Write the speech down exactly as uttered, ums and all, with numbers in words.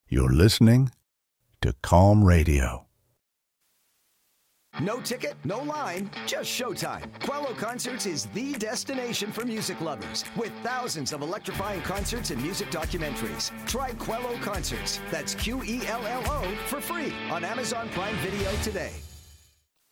You're listening to Calm Radio. No ticket, no line, just showtime. Quello Concerts is the destination for music lovers, with thousands of electrifying concerts and music documentaries. Try Quello Concerts, that's Q E L L O, for free on Amazon Prime Video today.